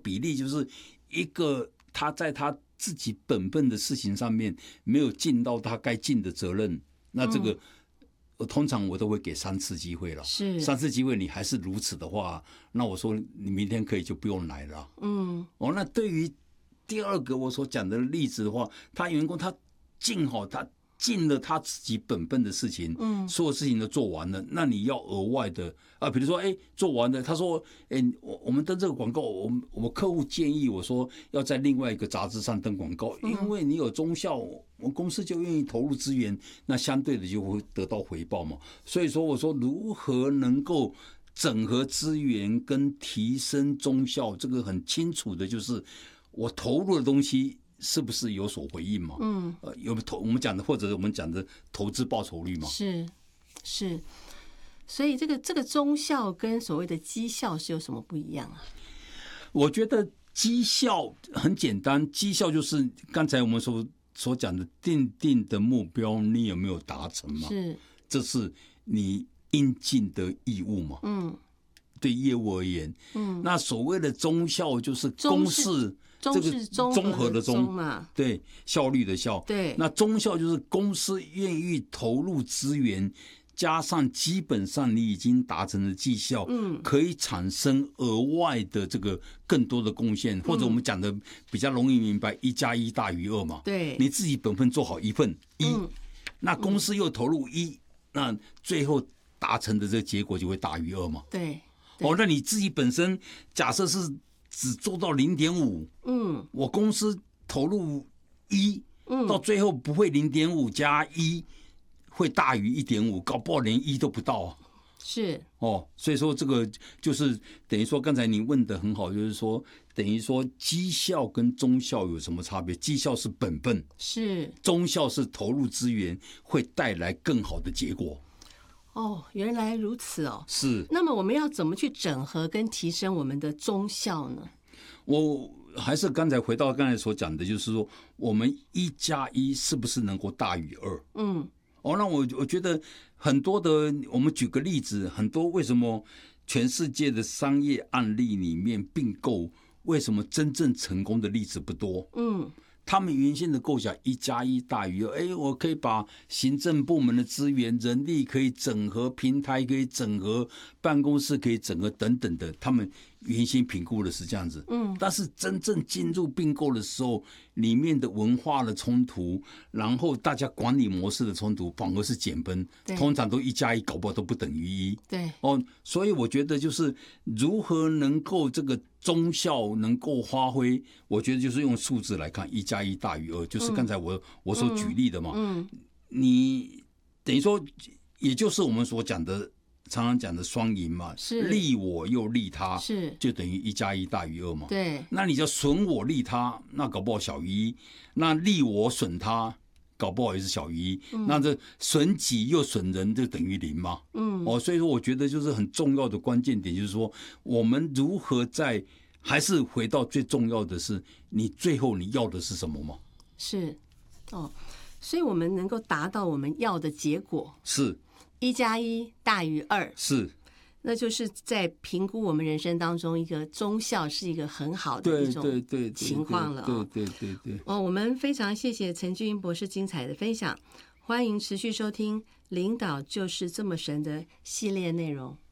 比例就是一个他在他自己本分的事情上面没有尽到他该尽的责任，那这个通常我都会给3次机会了。 是 3次机会，你还是如此的话，那我说你明天可以就不用来了。那对于第二个我所讲的例子的话，他员工他尽了他自己本分的事情，所有事情都做完了，那你要额外的比如说做完了，他说我们登这个广告，我们客户建议我说要在另外一个杂志上登广告，因为你有忠孝，我们公司就愿意投入资源，那相对的就会得到回报嘛。所以说我说如何能够整合资源跟提升忠孝，这个很清楚的就是我投入的东西是不是有所回应嘛？我们讲的或者我们讲的投资报酬率嘛？ 是，所以这个忠孝跟所谓的绩效是有什么不一样啊？ 我觉得绩效很简单，绩效就是刚才我们所讲的定的目标，你有没有达成嘛？ 是， 这是你应尽的义务嘛？对业务而言，那所谓的忠孝就是公事。这个综合的综嘛， 对，效率的效， 对， 那忠孝就是公司愿意投入资源，加上基本上你已经达成了绩效，可以产生额外的这个更多的贡献，或者我们讲的比较容易明白，1+1大于2嘛， 对， 你自己本分做好1份1，那公司又投入1，那最后达成的这个结果就会大于2嘛， 对， 那你自己本身假设是只做到0.5，我公司投入1，到最后不会0.5加1会大于1.5，搞不好连1都不到啊。 是所以说这个就是等于说刚才你问的很好，就是说等于说绩效跟忠孝有什么差别？绩效是本分， 是忠孝是投入资源会带来更好的结果。 原来如此是。 那么我们要怎么去整合跟提升我们的忠孝呢？ 我还是刚才回到刚才所讲的，就是说我们1+1是不是能够大于2？那我觉得很多的，我们举个例子，很多为什么全世界的商业案例里面并购，为什么真正成功的例子不多？他们原先的构想1+1大于2，我可以把行政部门的资源、人力可以整合，平台可以整合，办公室可以整合等等的，他们原先评估的是这样子。但是真正进入并购的时候，里面的文化的冲突，然后大家管理模式的冲突，反而是减分，通常都1+1搞不好都不等于1。 对， 所以我觉得就是如何能够这个忠孝能够发挥，我觉得就是用数字来看，1+1大于2，就是刚才我所举例的嘛。你等于说，也就是我们所讲的。常常讲的双赢嘛，利我又利他，就等于1+1大于2嘛。 对， 那你就损我利他，那搞不好小于1；那利我损他，搞不好也是小于1。那这损己又损人，就等于0嘛。所以说我觉得就是很重要的关键点，就是说我们如何还是回到最重要的是，你最后你要的是什么嘛？ 是，所以我们能够达到我们要的结果是。 1+1大于2， 是， 那就是在评估我们人生当中一个忠孝是一个很好的一种情况了。 对。 我们非常谢谢陈俊英博士精彩的分享，欢迎持续收听《领导就是这么神》的系列内容。